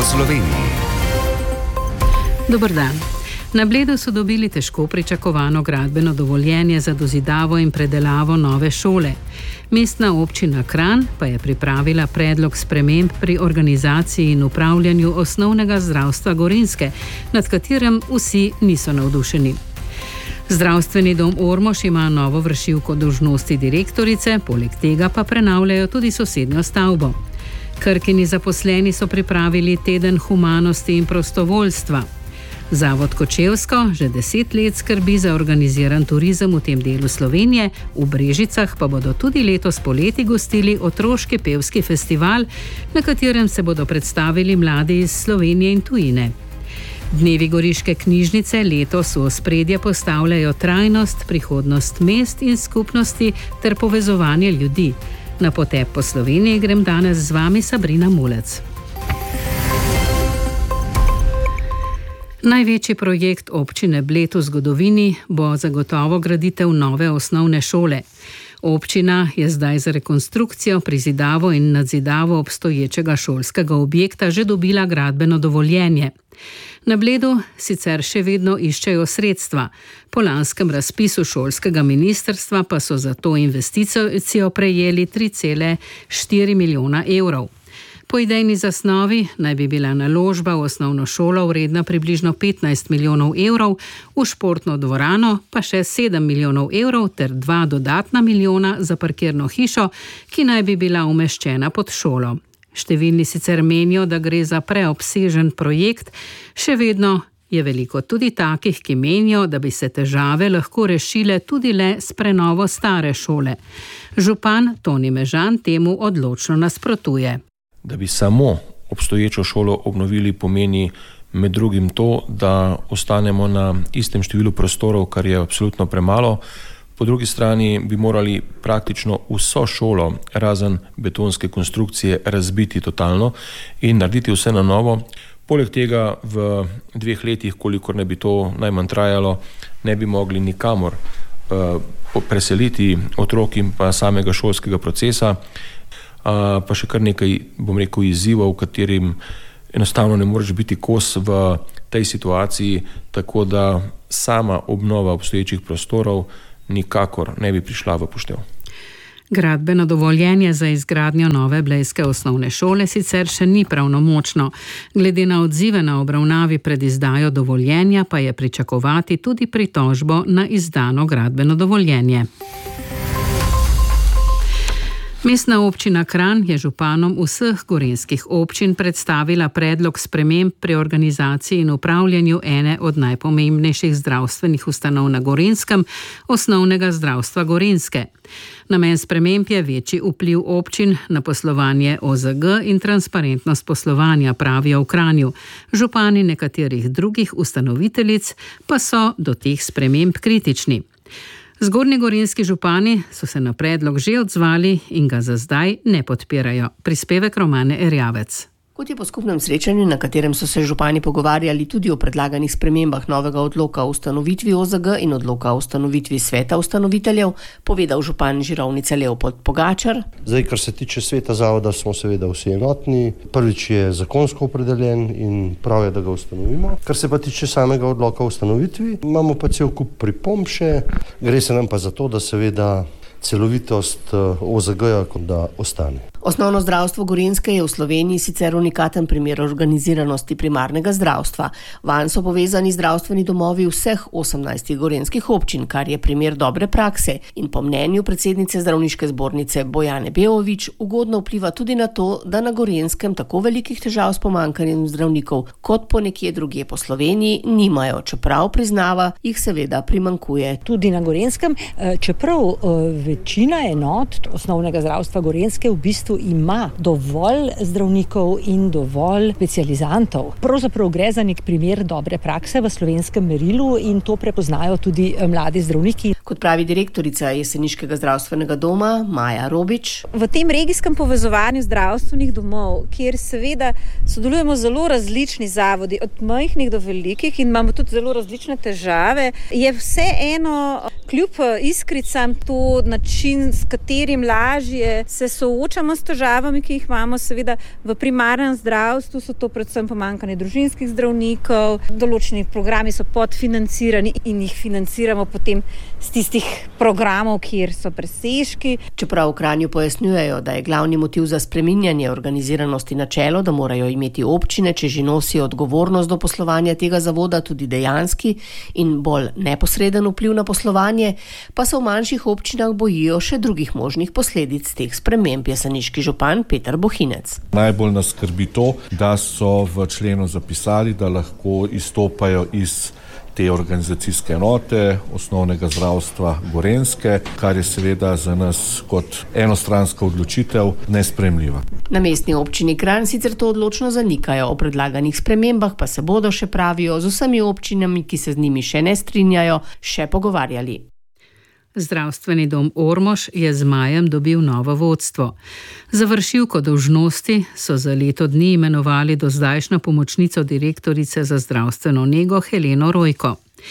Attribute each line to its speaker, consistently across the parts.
Speaker 1: Sloveniji.
Speaker 2: Dober dan. Na Bledu so dobili težko pričakovano gradbeno dovoljenje za dozidavo in predelavo nove šole. Mestna občina Kranj pa je pripravila predlog sprememb pri organizaciji in upravljanju osnovnega zdravstva Gorenjske, nad katerem vsi niso navdušeni. Zdravstveni dom Ormož ima novo vršilko dolžnosti direktorice, poleg tega pa prenavljajo tudi sosednjo stavbo. Krkini zaposleni so pripravili teden humanosti in prostovoljstva. Zavod Kočevsko že 10 let skrbi za organiziran turizem v tem delu Slovenije, v Brežicah pa bodo tudi letos poleti gostili otroški pevski festival, na katerem se bodo predstavili mladi iz Slovenije in tujine. Dnevi Goriške knjižnice letos v ospredje postavljajo trajnost, prihodnost mest in skupnosti ter povezovanje ljudi. Na potep po Sloveniji grem danes z vami Sabrina Mulec. Največji projekt občine Bled v zgodovini bo zagotovo graditev nove osnovne šole. Občina je zdaj za rekonstrukcijo, prizidavo in nadzidavo obstoječega šolskega objekta že dobila gradbeno dovoljenje. Na Bledu sicer še vedno iščejo sredstva. Po lanskem razpisu šolskega ministrstva pa so za to investicijo prejeli 3,4 milijona evrov. Po idejni zasnovi naj bi bila naložba v osnovno šolo vredna približno 15 milijonov evrov, v športno dvorano pa še 7 milijonov evrov ter 2 dodatna milijona za parkirno hišo, ki naj bi bila umeščena pod šolo. Številni sicer menijo, da gre za preobsežen projekt, še vedno je veliko tudi takih, ki menijo, da bi se težave lahko rešile tudi le s prenovo stare šole. Župan Toni Mežan temu odločno nasprotuje.
Speaker 3: Da bi samo obstoječo šolo obnovili pomeni med drugim to, da ostanemo na istem številu prostorov, kar je absolutno premalo. Po drugi strani bi morali praktično vso šolo, razen betonske konstrukcije, razbiti totalno in narediti vse na novo. Poleg tega v 2 letih, kolikor ne bi to najmanj trajalo, ne bi mogli nikamor preseliti otrok in pa samega šolskega procesa. Pa še kar nekaj, bom rekel, izzivov, v katerim enostavno ne moreš biti kos v tej situaciji, tako da sama obnova obstoječih prostorov nikakor ne bi prišla v poštev.
Speaker 2: Gradbeno dovoljenje za izgradnjo nove blejske osnovne šole sicer še ni pravnomočno. Glede na odzive na obravnavi pred izdajo dovoljenja pa je pričakovati tudi pritožbo na izdano gradbeno dovoljenje. Mestna občina Kranj je županom vseh gorenjskih občin predstavila predlog sprememb pri organizaciji in upravljanju ene od najpomembnejših zdravstvenih ustanov na Gorenjskem, osnovnega zdravstva Gorenjske. Namen sprememb je večji vpliv občin na poslovanje OZG in transparentnost poslovanja, pravijo v Kranju. Župani nekaterih drugih ustanoviteljic pa so do teh sprememb kritični. Zgornjegorenjski župani so se na predlog že odzvali in ga za zdaj ne podpirajo. Prispevek Romane Erjavec.
Speaker 4: Kot je po skupnem srečanju, na katerem so se župani pogovarjali tudi o predlaganih spremembah novega odloka o ustanovitvi OZG in odloka o ustanovitvi sveta ustanoviteljev, povedal župan Žirovnice Leopold Pogačar.
Speaker 5: Zdaj, kar se tiče sveta zavoda, smo seveda vsi enotni. Prvič je zakonsko opredeljen in prav je, da ga ustanovimo. Kar se pa tiče samega odloka o ustanovitvi, imamo pa cel kup pripomb še. Gre se nam pa za to, da seveda celovitost OZG-ja kot da ostane.
Speaker 4: Osnovno zdravstvo Gorenjske je v Sloveniji sicer unikaten primer organiziranosti primarnega zdravstva. Vanj so povezani zdravstveni domovi vseh 18 gorenjskih občin, kar je primer dobre prakse in po mnenju predsednice zdravniške zbornice Bojane Beović ugodno vpliva tudi na to, da na Gorenjskem tako velikih težav s pomanjkanjem zdravnikov kot po nekje drugje po Sloveniji nimajo, čeprav priznava, jih seveda primanjkuje.
Speaker 6: Tudi na Gorenjskem, čeprav večina enot osnovnega zdravstva Gorenjske v bistvu ima dovolj zdravnikov in dovolj specializantov. Pravzaprav gre za nek primer dobre prakse v slovenskem merilu in to prepoznajo tudi mladi zdravniki.
Speaker 4: Kot pravi direktorica Jeseniškega zdravstvenega doma Maja Robič.
Speaker 7: V tem regijskem povezovanju zdravstvenih domov, kjer seveda sodelujemo zelo različni zavodi, od majhnih do velikih in imamo tudi zelo različne težave, je vseeno kljub iskricam to način, s katerim lažje se soočamo s težavami, ki jih imamo seveda v primarnem zdravstvu, so to predvsem pomanjkanje družinskih zdravnikov, določeni programi so podfinancirani in jih financiramo potem z tistih programov, kjer so presežki.
Speaker 4: Čeprav v Kranju pojasnjujejo, da je glavni motiv za spreminjanje organiziranosti načelo, da morajo imeti občine, če že nosijo odgovornost do poslovanja tega zavoda, tudi dejanski in bolj neposreden vpliv na poslovanje, pa se v manjših občinah bojijo še drugih možnih posledic teh sprememb, je jeseniški župan Peter Bohinec.
Speaker 1: Najbolj nas skrbi to, da so v členu zapisali, da lahko izstopajo iz te organizacijske enote osnovnega zdravstva Gorenjske, kar je seveda za nas kot enostranska odločitev nesprejemljiva.
Speaker 4: Na mestni občini Kranj sicer to odločno zanikajo, o predlaganih spremembah pa se bodo, še pravijo, z vsemi občinami, ki se z njimi še ne strinjajo, še pogovarjali.
Speaker 2: Zdravstveni dom Ormož je z majem dobil novo vodstvo. Za vršilko dolžnosti so za leto dni imenovali dozdajšnjo pomočnico direktorice za zdravstveno nego Heleno Rojko.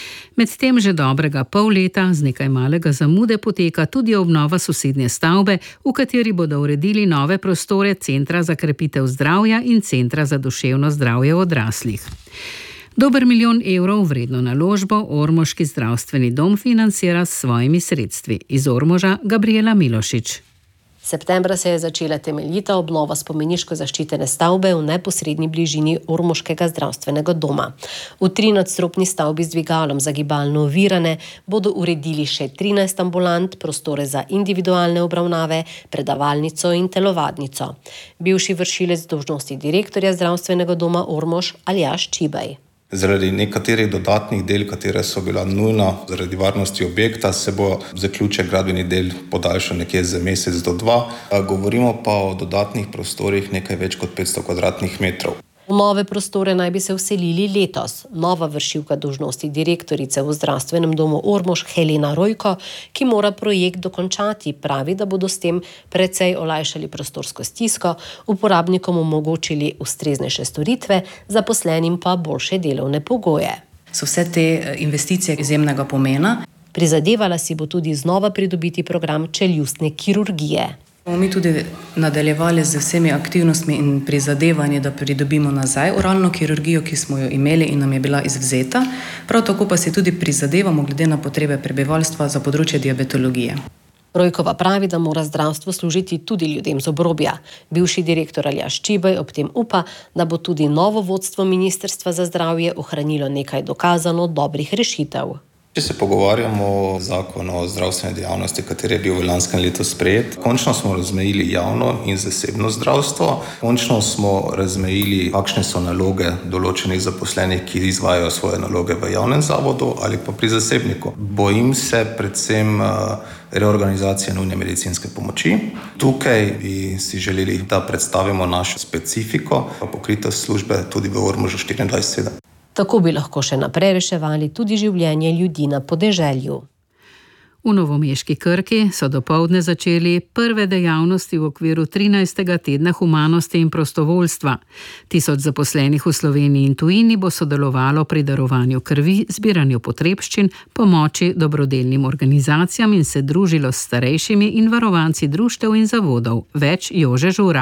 Speaker 2: Medtem že dobrega pol leta z nekaj malega zamude poteka tudi obnova sosednje stavbe, v kateri bodo uredili nove prostore Centra za krepitev zdravja in Centra za duševno zdravje odraslih. Dober 1 milijon evrov vredno naložbo ormoški zdravstveni dom financira s svojimi sredstvi. Iz Ormoža Gabriela Milošič.
Speaker 8: Septembra se je začela temeljita obnova spomeniško zaščitene stavbe v neposredni bližini ormoškega zdravstvenega doma. V 3-nadstropni stavbi z dvigalom za gibalno ovirane bodo uredili še 13 ambulant, prostore za individualne obravnave, predavalnico in telovadnico. Bivši vršilec dolžnosti direktorja zdravstvenega doma Ormož Aljaž Čibaj.
Speaker 9: Zaradi nekaterih dodatnih del, katere so bila nujna zaradi varnosti objekta, se bo zaključek gradbenih del podaljšal nekje za mesec do 2. Govorimo pa o dodatnih prostorih nekaj več kot 500 kvadratnih metrov.
Speaker 8: V nove prostore naj bi se vselili letos. Nova vršilka dolžnosti direktorice v zdravstvenem domu Ormož Helena Rojko, ki mora projekt dokončati, pravi, da bodo s tem precej olajšali prostorsko stisko, uporabnikom omogočili ustreznejše storitve, zaposlenim pa boljše delovne pogoje.
Speaker 10: So vse te investicije izjemnega pomena.
Speaker 8: Prizadevala si bo tudi znova pridobiti program čeljustne kirurgije.
Speaker 10: Bomo mi tudi nadaljevali z vsemi aktivnostmi in prizadevanji, da pridobimo nazaj oralno kirurgijo, ki smo jo imeli in nam je bila izvzeta. Prav tako pa si tudi prizadevamo glede na potrebe prebivalstva za področje diabetologije.
Speaker 8: Rojkova pravi, da mora zdravstvo služiti tudi ljudem z obrobja. Bivši direktor Aljaž Čibaj ob tem upa, da bo tudi novo vodstvo Ministrstva za zdravje ohranilo nekaj dokazano dobrih rešitev.
Speaker 9: Če se pogovarjamo o zakonu o zdravstveni dejavnosti, kateri je bil v lanskem letu sprejet, končno smo razmejili javno in zasebno zdravstvo, končno smo razmejili, kakšne so naloge določenih zaposlenih, ki izvajajo svoje naloge v javnem zavodu ali pa pri zasebniku. Bojim se predvsem reorganizacije nujne medicinske pomoči. Tukaj bi si želeli, da predstavimo našo specifiko, pokritost službe tudi v Ormožu 24/7.
Speaker 8: Tako bi lahko še naprej reševali tudi življenje ljudi na podeželju.
Speaker 2: V novomeški Krki so dopoldne začeli prve dejavnosti v okviru 13. tedna humanosti in prostovoljstva. 1000 zaposlenih v Sloveniji in tujini bo sodelovalo pri darovanju krvi, zbiranju potrebščin, pomoči dobrodelnim organizacijam in se družilo s starejšimi in varovanci društev in zavodov. Več Jože Žura.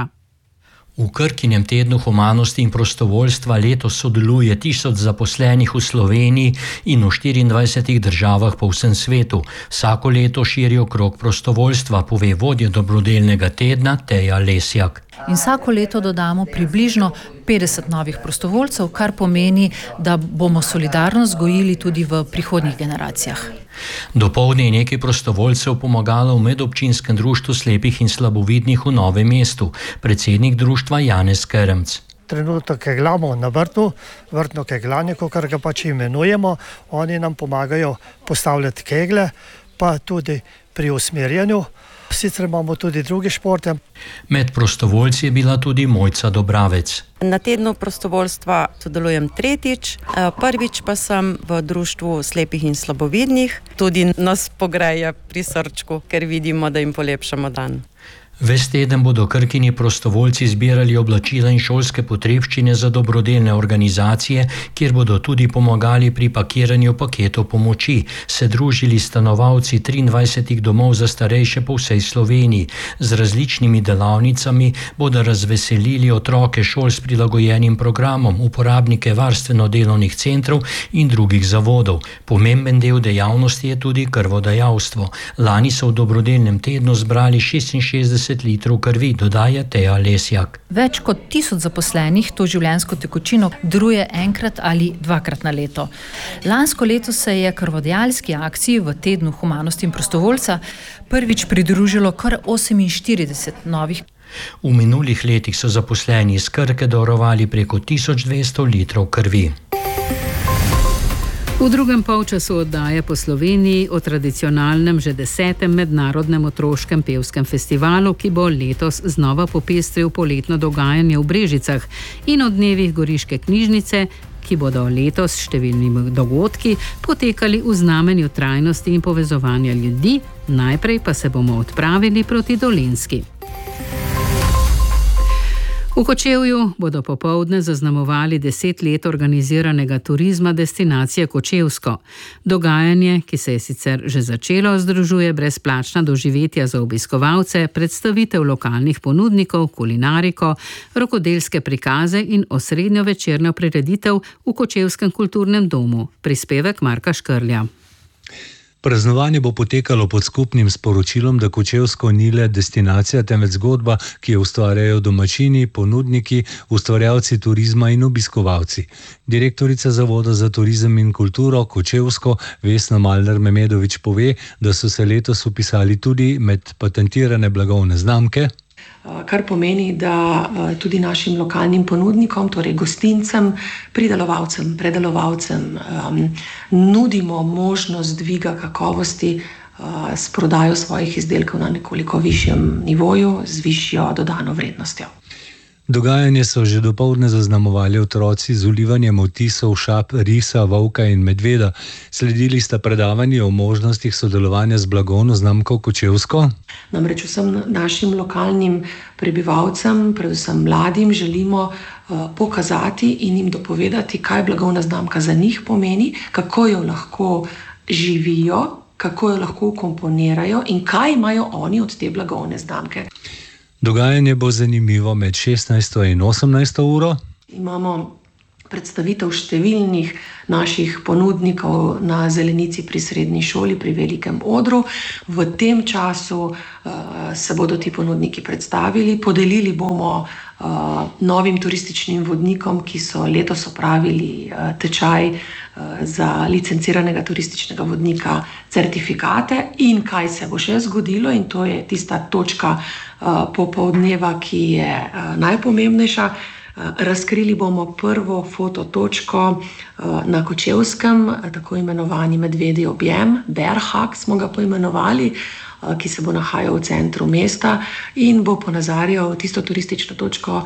Speaker 11: V Krkinem tednu humanosti in prostovoljstva letos sodeluje 1000 zaposlenih v Sloveniji in v 24 državah po vsem svetu. Vsako leto širijo krog prostovoljstva, pove vodja dobrodelnega tedna Teja Lesjak.
Speaker 12: In vsako leto dodamo približno 50 novih prostovoljcev, kar pomeni, da bomo solidarnost gojili tudi v prihodnjih generacijah.
Speaker 11: Dopoldne je nekaj prostovoljcev pomagalo v medobčinskem društvu slepih in slabovidnih v Novem mestu, predsednik društva Janez Keremc.
Speaker 13: Trenutno kegljamo na vrtu, vrtno kegljanje, kar ga pač imenujemo. Oni nam pomagajo postavljati keglje, pa tudi pri usmerjanju. Sicer imamo tudi druge športe.
Speaker 11: Med prostovoljci je bila tudi Mojca Dobravec.
Speaker 14: Na tednu prostovoljstva sodelujem tretjič, prvič pa sem v društvu slepih in slabovidnih. Tudi nas pogreje pri srčku, ker vidimo, da jim polepšamo dan.
Speaker 11: Ves teden bodo Krkini prostovoljci zbirali oblačila in šolske potrebščine za dobrodelne organizacije, kjer bodo tudi pomagali pri pakiranju paketov pomoči, se družili stanovalci 23 domov za starejše po vsej Sloveniji. Z različnimi delavnicami bodo razveselili otroke šol s prilagojenim programom, uporabnike varstveno-delovnih centrov in drugih zavodov. Pomemben del dejavnosti je tudi krvodajalstvo. Lani so v dobrodelnem tednu zbrali 66 litrov krvi, dodaja Teja Lesjak.
Speaker 12: Več kot 1000 zaposlenih to življenjsko tekočino daruje enkrat ali dvakrat na leto. Lansko leto se je krvodajalski akciji v tednu humanosti in prostovoljca prvič pridružilo kar 48 novih.
Speaker 11: V minulih letih so zaposleni iz Krke darovali preko 1200 litrov krvi.
Speaker 2: V drugem polčasu oddaje po Sloveniji o tradicionalnem že 10. mednarodnem otroškem pevskem festivalu, ki bo letos znova popestril poletno dogajanje v Brežicah, in o dnevih Goriške knjižnice, ki bodo letos s številnimi dogodki potekali v znamenju trajnosti in povezovanja ljudi. Najprej pa se bomo odpravili proti Dolenjski. V Kočevju bodo popoldne zaznamovali 10 let organiziranega turizma destinacije Kočevsko. Dogajanje, ki se je sicer že začelo, združuje brezplačna doživetja za obiskovalce, predstavitev lokalnih ponudnikov, kulinariko, rokodelske prikaze in osrednjo večerno prireditev v Kočevskem kulturnem domu. Prispevek Marka Škrlja.
Speaker 15: Praznovanje bo potekalo pod skupnim sporočilom, da Kočevsko ni le destinacija, temveč zgodba, ki jo ustvarjajo domačini, ponudniki, ustvarjalci turizma in obiskovalci. Direktorica Zavoda za turizem in kulturo Kočevsko Vesna Malnar-Memedovič pove, da so se letos vpisali tudi med patentirane blagovne znamke,
Speaker 16: kar pomeni, da tudi našim lokalnim ponudnikom, torej gostincem, pridelovalcem, predelovalcem nudimo možnost dviga kakovosti s prodajo svojih izdelkov na nekoliko višjem nivoju z višjo dodano vrednostjo.
Speaker 15: Dogajanje so že dopoldne zaznamovali otroci z vlivanjem vtisov šap, risa, volka in medveda. Sledili sta predavanji o možnostih sodelovanja z blagovno znamko Kočevsko.
Speaker 16: Namreč vsem našim lokalnim prebivalcem, predvsem mladim, želimo pokazati in jim dopovedati, kaj blagovna znamka za njih pomeni, kako jo lahko živijo, kako jo lahko komponirajo in kaj imajo oni od te blagovne znamke.
Speaker 15: Dogajanje bo zanimivo med 16. in 18. uro.
Speaker 16: Imamo predstavitev številnih naših ponudnikov na zelenici pri srednji šoli, pri velikem odru. V tem času se bodo ti ponudniki predstavili. Podelili bomo novim turističnim vodnikom, ki so letos opravili tečaj za licenciranega turističnega vodnika, certifikate. In kaj se bo še zgodilo, in to je tista točka popoldneva, ki je najpomembnejša. Razkrili bomo prvo fototočko na Kočevskem, tako imenovani medvedji objem, Bear Hug smo ga poimenovali, ki se bo nahajal v centru mesta in bo ponazarjal tisto turistično točko,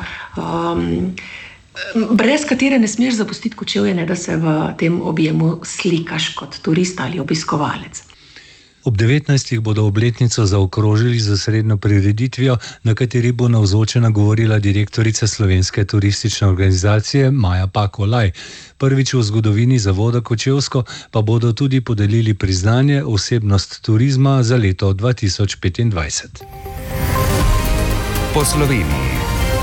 Speaker 16: brez katere ne smeš zapustiti Kočevje, ne da se v tem objemu slikaš kot turist ali obiskovalec.
Speaker 15: Ob 19. bodo obletnico zaokrožili z osrednjo prireditvijo, na kateri bo navzočena govorila direktorica Slovenske turistične organizacije Maja Pakolaj. Prvič v zgodovini Zavoda Kočevsko pa bodo tudi podelili priznanje osebnost turizma za leto 2025.
Speaker 17: Po Sloveniji.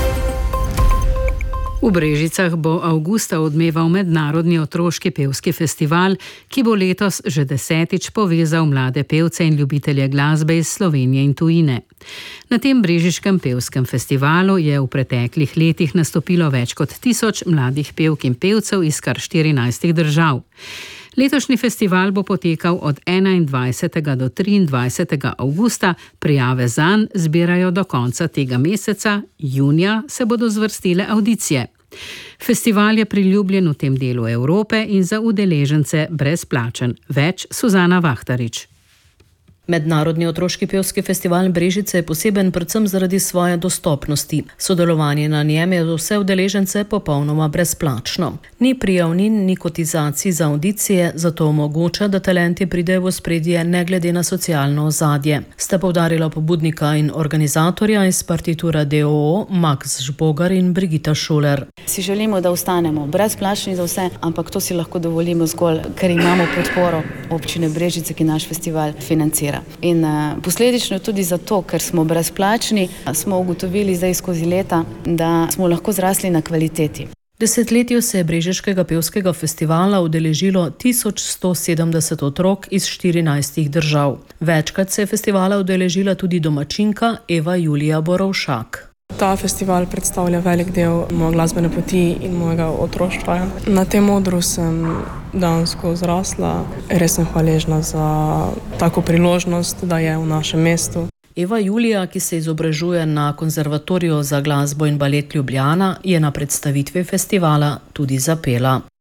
Speaker 2: V Brežicah bo avgusta odmeval mednarodni otroški pevski festival, ki bo letos že 10. povezal mlade pevce in ljubitelje glasbe iz Slovenije in tujine. Na tem brežiškem pevskem festivalu je v preteklih letih nastopilo več kot 1000 mladih pevk in pevcev iz kar 14 držav. Letošnji festival bo potekal od 21. do 23. avgusta, prijave zanj zbirajo do konca tega meseca, junija se bodo zvrstile avdicije. Festival je priljubljen v tem delu Evrope in za udeležence brezplačen. Več Suzana Vahtarič.
Speaker 18: Mednarodni otroški pevski festival Brežice je poseben predvsem zaradi svoje dostopnosti. Sodelovanje na njem je za vse udeležence popolnoma brezplačno. Ni prijavnin, ni kotizacij za audicije, zato omogoča, da talenti pridejo v ospredje ne glede na socialno ozadje. Sta poudarila pobudnika in organizatorja iz Partitura DOO Max Žbogar in Brigita Šuler.
Speaker 19: Si želimo, da ostanemo brezplačni za vse, ampak to si lahko dovolimo zgolj, ker imamo podporo občine Brežice, ki naš festival financira. In posledično tudi zato, ker smo brezplačni, smo ugotovili zdaj skozi leta, da smo lahko zrasli na kvaliteti.
Speaker 18: Desetletju se je Brežiškega pevskega festivala udeležilo 1170 otrok iz 14 držav. Večkrat se je festivala udeležila tudi domačinka Eva Julija Borovšak.
Speaker 20: Ta festival predstavlja velik del moje glasbene poti in mojega otroštva. Na tem odru sem dejansko zrasla. Res sem hvaležna za tako priložnost, da je v našem mestu.
Speaker 18: Eva Julija, ki se izobražuje na Konzervatoriju za glasbo in balet Ljubljana, je na predstavitvi festivala tudi zapela.